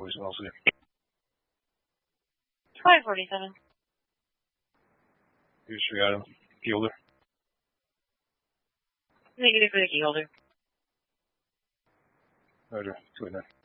Voicemail, see. 547. Disregard him. Key holder. Negative for the key holder. Roger. 289.